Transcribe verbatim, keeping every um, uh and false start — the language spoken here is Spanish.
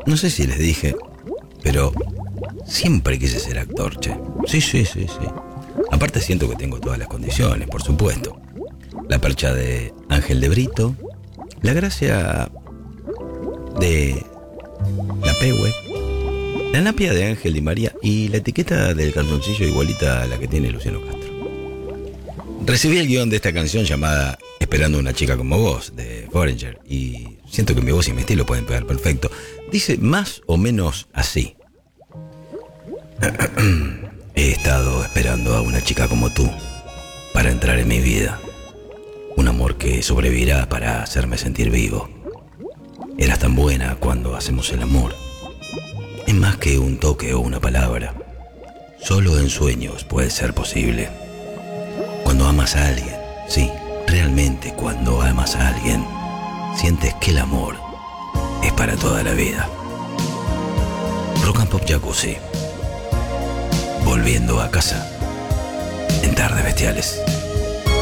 No sé si les dije, pero siempre quise ser actor, che. Sí, sí, sí, sí. Aparte siento que tengo todas las condiciones, por supuesto. La percha de Ángel de Brito, la gracia de la Pehue, la napia de Ángel Di María y la etiqueta del calzoncillo igualita a la que tiene Luciano Castro. Recibí el guión de esta canción llamada Esperando una chica como vos, de Foreigner, y siento que mi voz y mi estilo pueden pegar perfecto. Dice más o menos así. He estado esperando a una chica como tú para entrar en mi vida. Un amor que sobrevivirá para hacerme sentir vivo. Eras tan buena cuando hacemos el amor. Es más que un toque o una palabra. Solo en sueños puede ser posible. Cuando amas a alguien, sí, realmente cuando amas a alguien, sientes que el amor es para toda la vida. Rock and Pop Jacuzzi. Volviendo a casa en Tardes Bestiales.